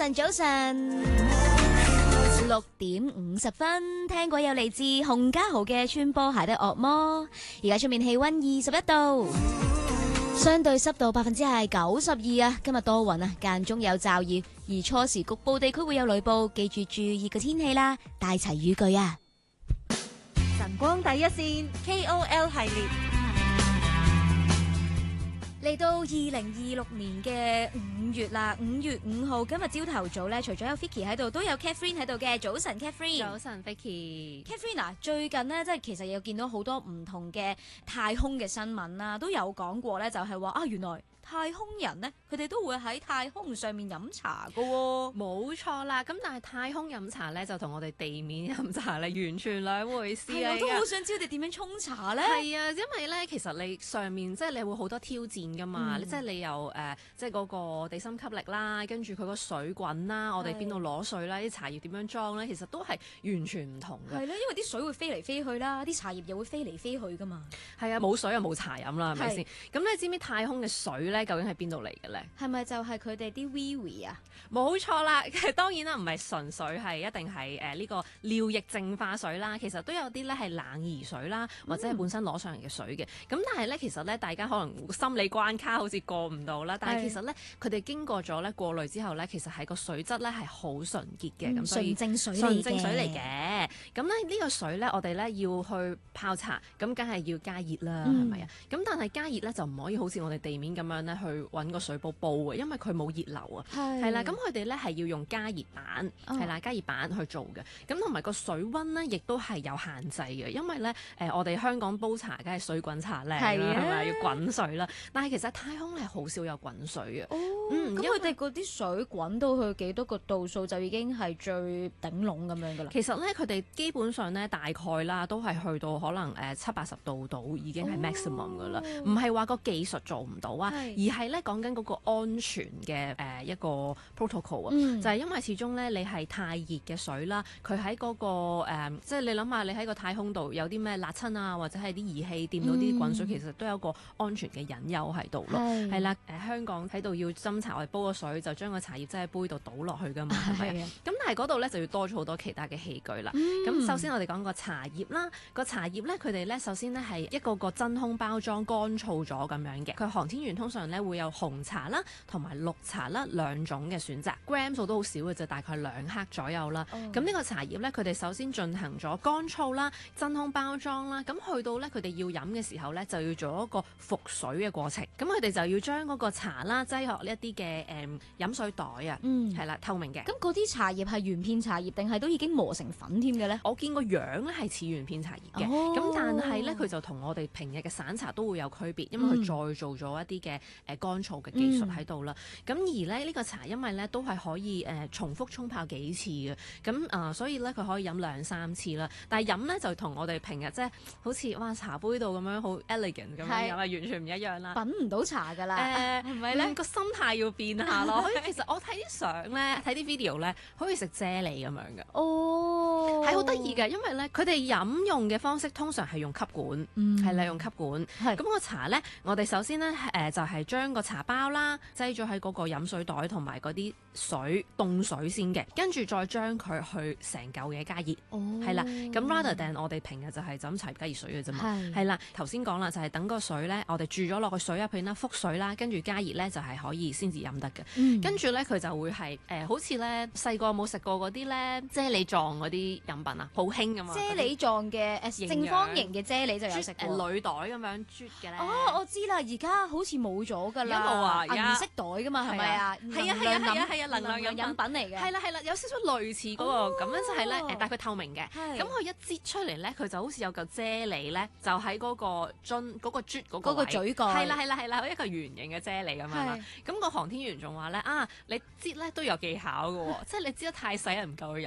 晨，早晨，6:50，聽過有嚟自洪家豪嘅《穿波鞋的惡魔》。而家出面氣溫21度，相對濕度92%啊。今日多雲啊，間中有驟雨，而初時局部地區會有雷暴，記住注意個天氣啦，帶齊雨具啊。 晨光第一線 KOL 系列。 嚟到2026年嘅5月啦，5月5號今日朝頭早咧，除咗有 Vicky 喺度，都有 Catherine 喺度嘅。早晨 Catherine。 早晨 Vicky。 Catherine 啊，最近呢，即係其實有見到好多唔同嘅太空嘅新聞啦，都有講過咧，就係話啊，原來太空人呢，佢哋都會喺太空上面飲茶噶喎。 冇錯啦，咁但係太空飲茶咧，就同我哋地面飲茶咧完全兩回事嚟㗎。 我都好想知道你點樣沖茶咧。 係啊，因為咧其實你上面即係你會好多挑戰㗎嘛，即係你由即係嗰個地心吸力啦，跟住佢個水滾啦，我哋邊度攞水啦，啲茶葉點樣裝咧，其實都係完全唔同嘅。 係咯，因為啲水會飛嚟飛去啦，啲茶葉又會飛嚟飛去㗎嘛。 係啊，冇水又冇茶飲啦，係咪先？咁你知唔知太空嘅水咧究竟係邊度嚟嘅咧？ 係咪就係佢哋啲 Vivi 啊？ 冇錯啦，當然啦，唔係純粹係一定係呢個尿液淨化水啦，其實都有啲咧係冷怡水啦，或者係本身攞上嚟嘅水嘅。咁但係咧，其實咧大家可能心理關卡好似過唔到啦，但係其實咧佢哋經過咗咧過濾之後咧，其實係個水質咧係好純潔嘅，咁所以純正水嚟嘅。咁咧呢個水咧，我哋咧要去泡茶，咁梗係要加熱啦，係咪啊？咁但係加熱咧就唔可以好似我哋地面咁樣咧去揾個水煲煲嘅，因為佢冇熱流啊。係啦，咁佢哋咧係要用加熱板，係啦，加熱板去做嘅。咁同埋個水溫咧，亦都係有限制嘅，因為咧我哋香港煲茶梗係水滾茶靚啦，係咪要滾水啦？但係其實太空咧好少有滾水嘅。 咁佢哋嗰啲水滾到去幾多個度數就已經係最頂籠咁樣噶啦。 其實咧佢哋基本上咧大概啦都係去到可能70-80度度已經係 maximum 噶啦，唔係話個技術做唔到啊，而係咧講緊嗰個安全嘅一個 protocol 啊，就係因為始終咧你係太熱嘅水啦，佢喺嗰個即係你諗下你喺個太空度有啲咩辣親啊，或者係啲儀器掂到啲滾水，其實都有個安全嘅隱憂喺度咯。係啦，香港喺度要斟茶，我哋煲個水就將個茶葉真係杯度倒落去㗎嘛，係咪啊？咁但係嗰度咧就要多咗好多其他嘅器具啦。咁首先我哋講個茶葉啦，個茶葉咧佢哋咧首先咧係一個真空包裝乾燥咗咁樣嘅。佢航天員通常咧會有紅茶啦同埋綠茶啦兩種嘅選擇 ，gram 數都好少嘅啫，大概2克左右啦。咁呢個茶葉咧佢哋首先進行咗乾燥啦、真空包裝啦，咁去到咧佢哋要飲嘅時候咧就要做一個復水嘅過程。咁佢哋就要將嗰個茶啦擠落呢一啲嘅飲水袋啊，係啦，透明嘅。 咁嗰啲茶葉係原片茶葉定係都已經磨成粉添嘅咧？ 我見個樣咧係似原片茶葉嘅，咁但係咧佢就同我哋平日嘅散茶都會有區別，因為佢再做咗一啲嘅乾燥嘅技術喺度啦。咁而咧呢個茶因為咧都係可以重複沖泡幾次嘅，咁所以咧佢可以飲2-3次啦。但係飲咧就同我哋平日即係好似哇茶杯度咁樣好 elegant 咁樣飲係完全唔一樣啦。 品唔到茶㗎啦，係咪咧？ 個心態要變下咯。其實我睇啲相咧，睇啲 video 咧，好似食啫喱咁樣嘅。係好得意嘅，因為咧佢哋飲用嘅方式通常係用吸管，係啦，用吸管。咁個茶咧，我哋首先咧就係將個茶包啦擠咗喺嗰個飲水袋同埋嗰啲水凍水先嘅，跟住再將佢去成嚿嘢加熱。係啦，咁 rather than 我哋平日就係就咁茶葉加熱水嘅啫嘛。係啦，頭先講啦，就係等個水咧，我哋注咗落去水入邊啦，覆水啦，跟住加熱咧就係可以先至飲得嘅。跟住咧佢就會係好似咧細個有冇食過嗰啲咧啫喱狀嗰啲飲品啊，好興㗎嘛。 啫喱狀嘅正方形嘅啫喱就有食過。 鋁袋咁樣啜嘅咧。 我知啦，而家好似冇咗㗎啦。 有冇啊？ 銀色袋㗎嘛，係咪啊？ 係啊，能量飲品嚟嘅。 係啦，有少少類似嗰個咁樣就係咧但係佢透明嘅。咁佢一擠出嚟咧，佢就好似有嚿啫喱咧，就喺嗰個樽嗰個啜嗰個嘴角。 係啦，一個圓形嘅啫喱咁樣啦。咁個航天員仲話咧你擠咧都有技巧㗎喎，即係你擠得太細唔夠佢飲。